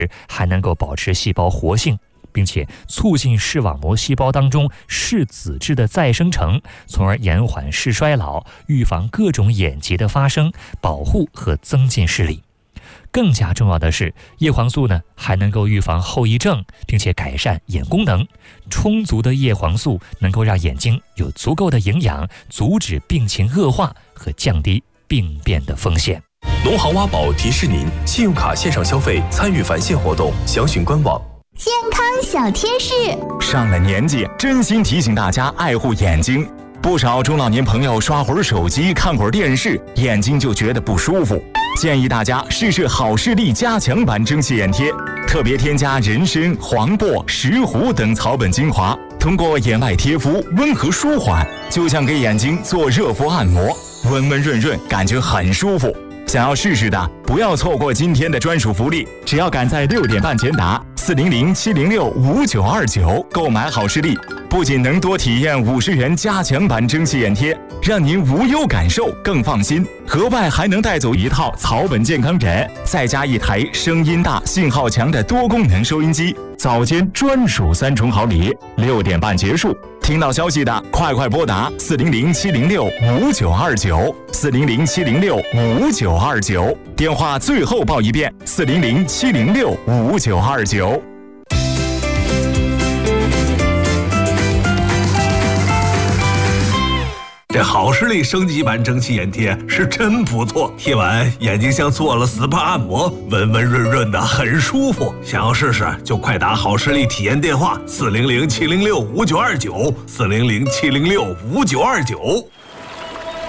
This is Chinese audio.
还能够保持细胞活性，并且促进视网膜细胞当中视紫质的再生成，从而延缓视衰老，预防各种眼疾的发生，保护和增进视力。更加重要的是，叶黄素呢还能够预防后遗症，并且改善眼功能。充足的叶黄素能够让眼睛有足够的营养，阻止病情恶化和降低病变的风险。 农行挖宝提示您，信用卡线上消费参与返现活动，详询官网。 健康小贴士： 上了年纪，真心提醒大家爱护眼睛。不少中老年朋友刷会儿手机、看会儿电视，眼睛就觉得不舒服。建议大家试试好视力加强版蒸汽眼贴，特别添加人参、黄柏、石斛等草本精华，通过眼外贴敷温和舒缓，就像给眼睛做热敷按摩，温温润润，感觉很舒服。想要试试的，不要错过今天的专属福利，只要赶在6点半前打400-706-5929购买好视力，不仅能多体验50元加强版蒸汽眼贴，让您无忧感受更放心，额外还能带走一套草本健康枕，再加一台声音大、信号强的多功能收音机，早间专属3重好礼。6点半结束，听到消息的快拨打400-706-5929，400-706-5929，电话最后报一遍，400-706-5929。 这好视力升级版蒸汽眼贴是真不错，贴完眼睛像做了 SPA 按摩，温温润润的，很舒服。想要试试就快打好视力体验电话400-706-5929，400-706-5929。